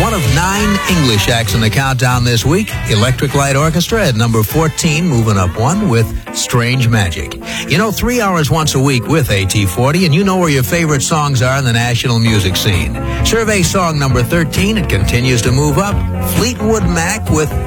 One of 9 English acts in the countdown this week. Electric Light Orchestra at number 14, moving up 1 with Strange Magic. 3 hours once a week with AT40, and you know where your favorite songs are in the national music scene. Survey song number 13, it continues to move up. Fleetwood Mac with